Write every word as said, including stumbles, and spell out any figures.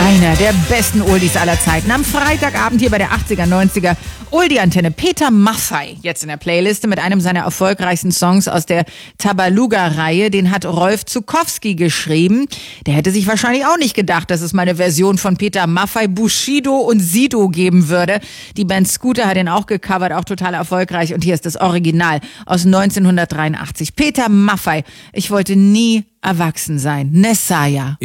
Einer der besten Oldies aller Zeiten. Am Freitagabend hier bei der achtziger, neunziger Oldie-Antenne. Peter Maffay jetzt in der Playliste mit einem seiner erfolgreichsten Songs aus der Tabaluga-Reihe. Den hat Rolf Zuckowski geschrieben. Der hätte sich wahrscheinlich auch nicht gedacht, dass es mal eine Version von Peter Maffay, Bushido und Sido geben würde. Die Band Scooter hat ihn auch gecovert, auch total erfolgreich. Und hier ist das Original aus neunzehnhundertdreiundachtzig. Peter Maffay. Ich wollte nie erwachsen sein. Nessaya.